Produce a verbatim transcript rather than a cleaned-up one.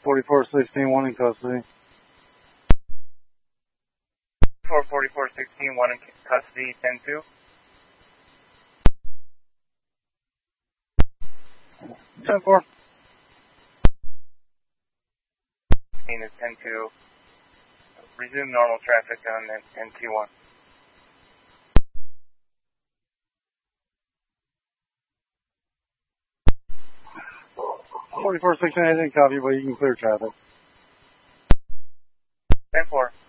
forty-four sixteen, one in custody. four forty-four sixteen, one in custody, ten two. ten four. sixteen is ten two. Resume normal traffic on N T one. forty-four sixteen, I didn't copy, but you can clear traffic. ten four.